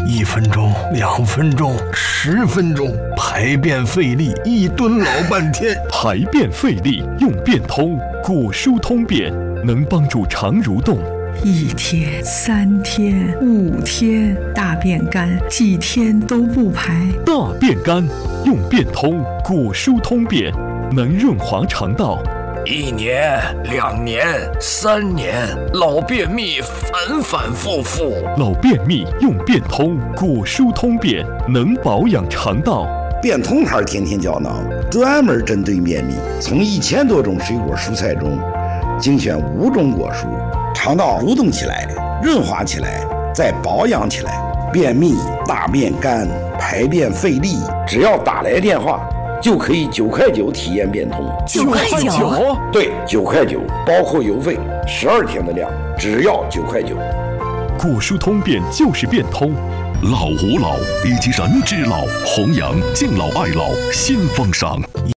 1分钟、2分钟、10分钟，排便费力，一蹲老半天。 排便费力用便通，果蔬通便能帮助肠蠕动。 1天、3天、5天，大便干，几天都不排。 大便干用便通，果蔬通便能润滑肠道。 1年、2年、3年，老便秘反反复复。 老便秘用便通，果蔬通便能保养肠道。 便通牌天天胶囊专门针对便秘，从1000多种水果蔬菜中精选5种果蔬，肠道蠕动起来，润滑起来，再保养起来。便秘、大便干、排便费力，只要打来电话就可以9块9体验便通。 9块9？ 对，9块9，包括邮费，12天的量，只要9块9。 果蔬通便就是便通。 老吾老以及人之老，弘扬敬老爱老新风尚。